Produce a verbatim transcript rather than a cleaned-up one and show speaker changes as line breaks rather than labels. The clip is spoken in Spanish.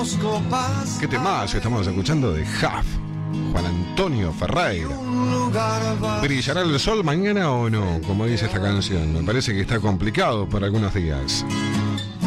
dos copas.
¿Qué temas estamos escuchando de Huff? Juan Antonio Ferreira. ¿Brillará el sol mañana o no? Como dice esta canción. Me parece que está complicado por algunos días.